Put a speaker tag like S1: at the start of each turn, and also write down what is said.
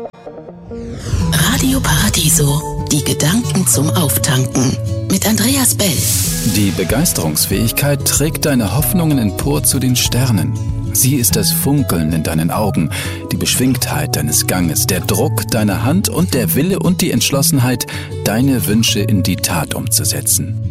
S1: Radio Paradiso, die Gedanken zum Auftanken mit Andreas Bell.
S2: Die Begeisterungsfähigkeit trägt deine Hoffnungen empor zu den Sternen. Sie ist das Funkeln in deinen Augen, die Beschwingtheit deines Ganges, der Druck deiner Hand und der Wille und die Entschlossenheit, deine Wünsche in die Tat umzusetzen.